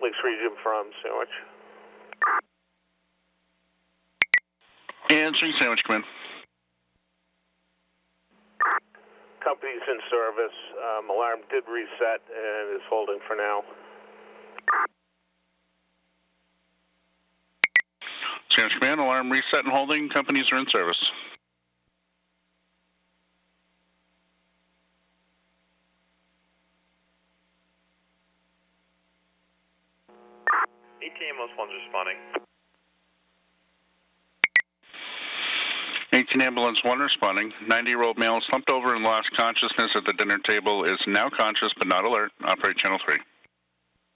Lakes Region from Sandwich. Answering Sandwich, come in. Company's in service. Alarm did reset and is holding for now. Sandwich Command, alarm reset and holding. Companies are in service. Ambulance 1's responding. 18 Ambulance 1 responding. 90-year-old male slumped over and lost consciousness at the dinner table, is now conscious but not alert. Operate Channel 3.